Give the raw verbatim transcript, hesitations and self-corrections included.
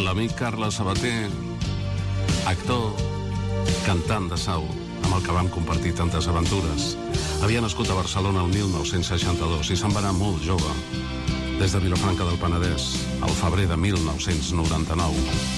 L'amic Carles Sabater, actor, cantant de Sau, amb el que vam compartir tantes aventures, havia nascut a Barcelona el mil nou-cents seixanta-dos i se'n va anar molt jove, des de Vilafranca del Penedès, al febrer de mil nou-cents noranta-nou.